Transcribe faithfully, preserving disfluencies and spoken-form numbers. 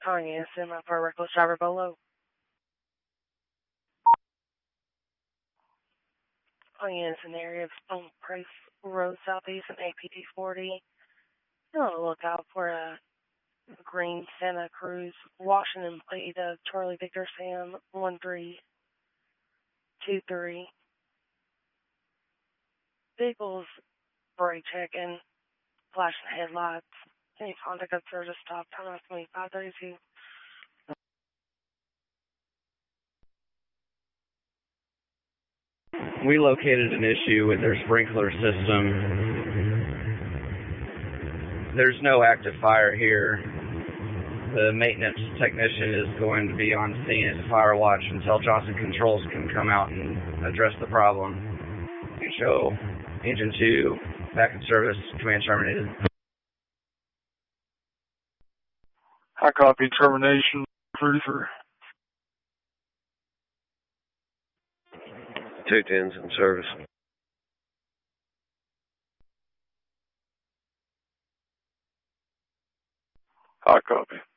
Calling in Cinema for a reckless driver below. Calling in an area of Stone Price Road Southeast and A P T forty. Be on the lookout for a green Santa Cruz Washington plate of Charlie Victor Sam one three two three. Vehicles brake checking, flashing headlights. Any contact up there, just stop. Time out to me, five thirty-two. We located an issue with their sprinkler system. There's no active fire here. The maintenance technician is going to be on scene at Fire Watch until Johnson Controls can come out and address the problem. Show engine two, back in service, command terminated. High copy, termination, cruiser. Two tens in service. High copy.